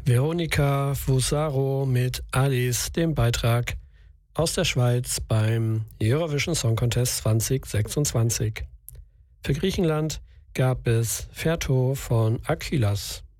Veronika Fusaro mit Alice, dem Beitrag aus der Schweiz beim Eurovision Song Contest 2026. Für Griechenland gab es Ferto von Akylas.